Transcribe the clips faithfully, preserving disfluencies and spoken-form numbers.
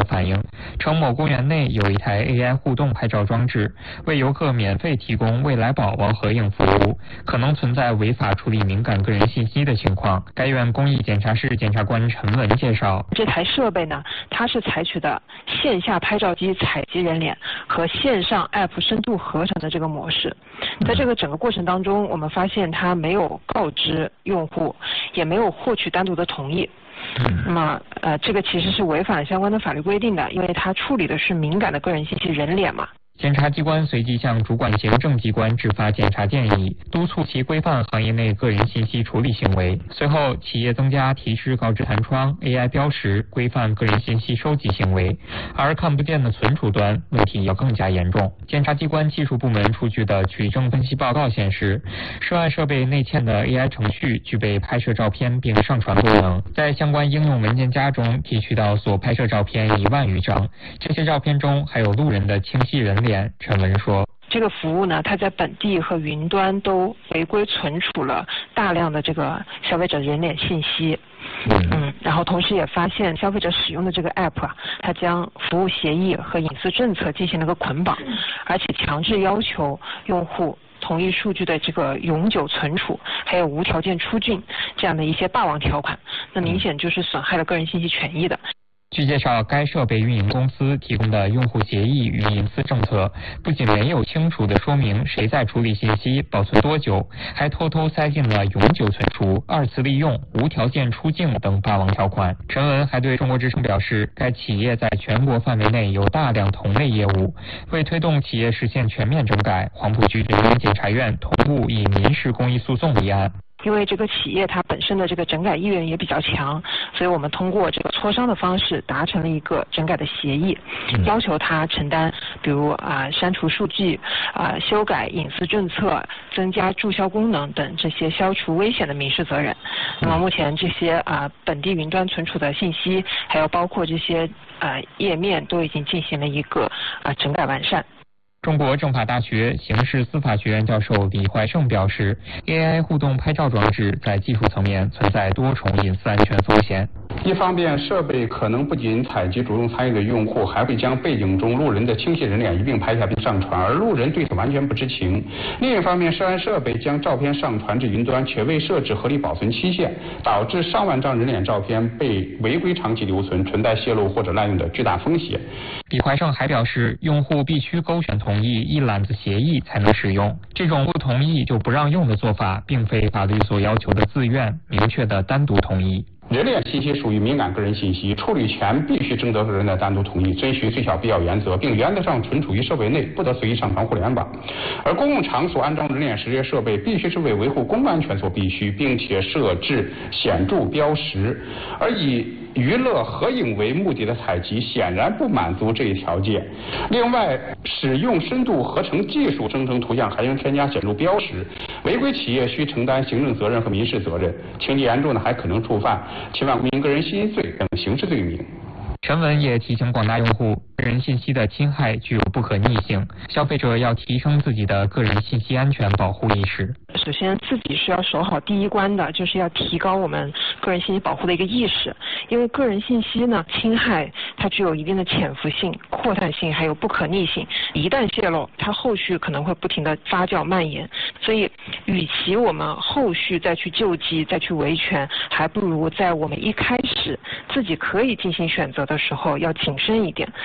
反映，称某公园内有一台 A I 互动拍照装置，为游客免费提供未来宝宝合影服务，可能存在违法处理敏感个人信息的情况。该院公益检察室检察官陈文介绍， 这台设备呢，它是采取的线下拍照机采集人脸和线上 App 深度合成的这个模式。在这个整个过程当中，我们发现它没有告知用户，也没有获取单独的同意。那么，呃，这个其实是违反了相关的法律规定的，因为它处理的是敏感的个人信息人脸嘛。 检察机关随即向主管行政机关制发检察建议，督促其规范行业内个人信息处理行为。随后，企业增加提示告知弹窗、A I 标识，规范个人信息收集行为。而看不见的存储端问题要更加严重。检察机关技术部门出具的取证分析报告显示，涉案设备内嵌的 A I 程序具备拍摄照片并上传功能，在相关应用文件夹中提取到所拍摄照片一万余张，这些照片中还有路人的清晰人脸。陈文说， 这个服务呢，它在本地和云端都违规存储了大量的这个消费者人脸信息。嗯，然后同时也发现消费者使用的这个 app 啊，它将服务协议和隐私政策进行了个捆绑，而且强制要求用户同意数据的这个永久存储，还有无条件出境这样的一些霸王条款，那明显就是损害了个人信息权益的。 据介绍，该设备运营公司提供的用户协议与隐私政策不仅没有清楚地说明谁在处理信息、保存多久，还偷偷塞进了永久存储、二次利用、无条件出境等霸王条款。陈文还对中国之声表示，该企业在全国范围内有大量同类业务，为推动企业实现全面整改，黄埔区人民检察院同步以民事公益诉讼立案。 因为这个企业它本身的这个整改意愿也比较强，所以我们通过这个磋商的方式达成了一个整改的协议，要求他承担比如啊删除数据啊修改隐私政策、增加注销功能等这些消除危险的民事责任。那么目前这些啊本地云端存储的信息，还有包括这些啊页面都已经进行了一个啊整改完善。 中国政法大学刑事司法学院教授李怀胜表示 ，A I 互动拍照装置在技术层面存在多重隐私安全风险。 一方面，设备可能不仅采集主动参与的用户，还会将背景中路人的清晰人脸一并拍下并上传，而路人对此完全不知情。另一方面，涉案设备将照片上传至云端，却未设置合理保存期限，导致上万张人脸照片被违规长期留存，存在泄露或者滥用的巨大风险。 李怀胜还表示，用户必须勾选同意一揽子协议才能使用，这种不同意就不让用的做法，并非法律所要求的自愿明确的单独同意。 人脸信息属于敏感个人信息，处理权必须征得个人的单独同意，遵循最小必要原则，并原则上存储于设备内，不得随意上传互联网。而公共场所安装人脸识别设备必须是为维护公共安全所必须，并且设置显著标识，而以娱乐合影为目的的采集显然不满足这一条件。另外，使用深度合成技术生成图像还应添加显著标识，违规企业需承担行政责任和民事责任，情节严重的还可能触犯侵犯公民个人信息罪等刑事罪名。 陈文也提醒广大用户，个人信息的侵害具有不可逆性，消费者要提升自己的个人信息安全保护意识。 首先，自己是要守好第一关的，就是要提高我们个人信息保护的一个意识。因为个人信息呢，侵害它具有一定的潜伏性、扩散性，还有不可逆性。一旦泄露，它后续可能会不停的发酵蔓延。所以，与其我们后续再去救济、再去维权，还不如在我们一开始自己可以进行选择的时候要谨慎一点。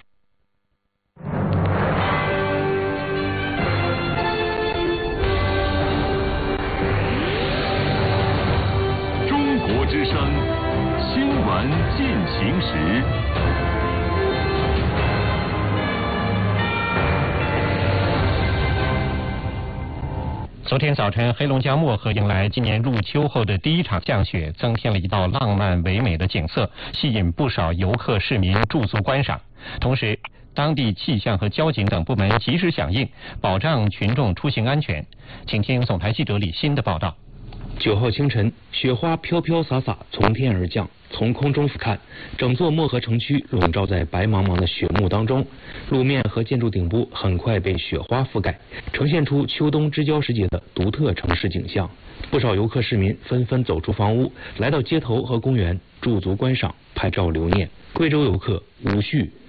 中国之声新闻进行时。 昨天早晨，黑龙江漠河迎来今年入秋后的第一场降雪，增添了一道浪漫唯美的景色，吸引不少游客市民驻足观赏。同时，当地气象和交警等部门及时响应，保障群众出行安全。请听总台记者李欣的报道。 九号清晨，雪花飘飘洒洒从天而降，从空中俯瞰，整座漠河城区笼罩在白茫茫的雪幕当中，路面和建筑顶部很快被雪花覆盖，呈现出秋冬之交时节的独特城市景象。不少游客市民纷纷走出房屋，来到街头和公园驻足观赏、拍照留念。贵州游客吴旭